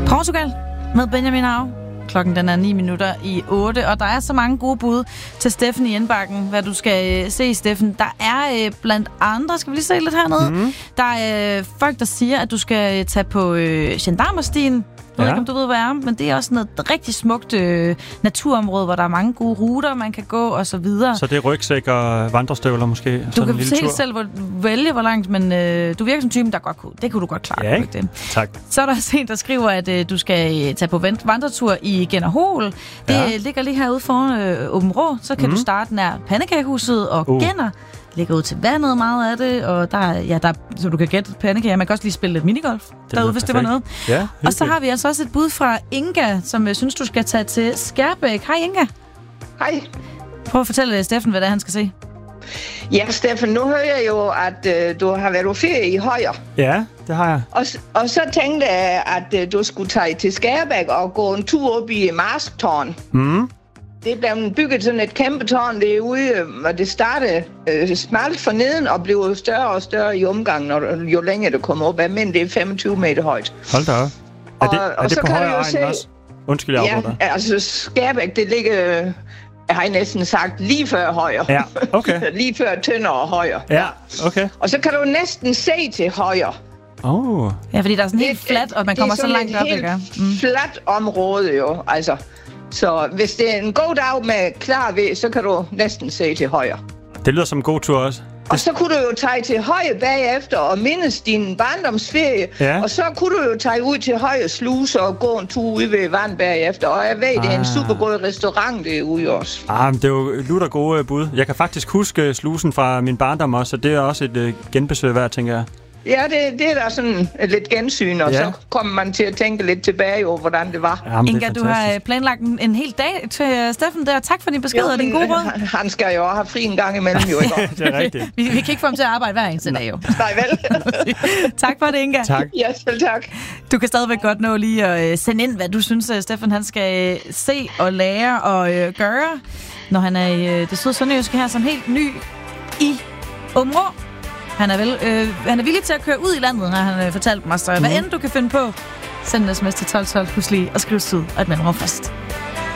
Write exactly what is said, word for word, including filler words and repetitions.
Portugal med Benjamin Au. Klokken den er ni minutter i otte, og der er så mange gode bud til Steffen i indbakken, hvad du skal øh, se, Steffen. Der er øh, blandt andre, skal vi lige se lidt hernede, mm. der er øh, folk, der siger, at du skal tage på øh, Gendarmerstien. Jeg ved ikke, om du ved, hvad er, men det er også noget rigtig smukt øh, naturområde, hvor der er mange gode ruter, man kan gå, og så videre. Så det er rygsæk og vandrestøvler måske? Du kan helt selv hvor, vælge, hvor langt, men øh, du virker som typen, der godt kunne. Det kunne du godt klare. Ja, ikke? Det. Tak. Så er der også en, der skriver, at øh, du skal tage på vandretur i Genderhol. Det ja. ligger lige herude foran øh, Åben Rå. Så kan mm. du starte nær Pandekagehuset og uh. Genner. Ligger ud til vandet meget af det, og der er, ja, der, så du kan gætte pandekager. Man kan også lige spille lidt minigolf derude, hvis det var noget. Ja, og så har vi altså også et bud fra Inga, som synes, du skal tage til Skærbæk. Hej Inga. Hej. Prøv at fortælle Steffen, hvad det er, han skal se. Ja, Steffen, nu hører jeg jo, at øh, du har været på ferie i Højer. Ja, det har jeg. Og, og så tænkte jeg, at øh, du skulle tage til Skærbæk og gå en tur op i Masktårn. Mm. Det er blevet bygget sådan et kæmpe tårn derude, og det startede øh, smalt for neden og blev større og større i omgangen, og jo længere det kommer op. Men det er femogtyve meter højt. Hold da op. Er det, og, er og det så på kan højre du jo egen se, også? Undskyld, jeg afbryder. Ja, altså Skærbæk, det ligger, jeg har næsten sagt, lige før Højer. Ja, okay. Lige før Tønder og Højer. Ja, okay. Og så kan du næsten se til Højer. Oh. Ja, fordi der er sådan helt fladt, og man kommer så langt op, ikke? Det er sådan et helt fladt område jo, altså. Så hvis det er en god dag med klar ved, så kan du næsten se til Højer. Det lyder som en god tur også. Og så kunne du jo tage til Høje bagefter og mindes din barndomsferie. Ja. Og så kunne du jo tage ud til Høje Sluse og gå en tur ude ved vand bagefter. Og jeg ved, ah. det er en super god restaurant derude også. Ah, men det er jo lutter gode bud. Jeg kan faktisk huske slusen fra min barndom også, så det er også et uh, genbesøg værd, tænker jeg. Ja, det, det er da sådan lidt gensyn, og ja. Så kommer man til at tænke lidt tilbage over, hvordan det var. Jamen, Inga, du har planlagt en, en hel dag til Steffen der. Tak for din besked og din gode råd. Han, han skal jo også have fri en gang imellem, jo ikke? Det er rigtigt. vi, vi kan ikke få ham til at arbejde hver eneste dag, jo. Nej, vel? Tak for det, Inga. Tak. Ja, selv tak. Du kan stadigvæk godt nå lige at uh, sende ind, hvad du synes, Steffen han skal uh, se og lære og uh, gøre, når han er i uh, det søde sønderjyske her som helt ny i Åben Rå. Han er, vel, øh, han er villig til at køre ud i landet, har han øh, fortalt mig. Så hvad end du kan finde på, send en sms til tolv tolv, husk lige at skrive syd og et mellemrum først.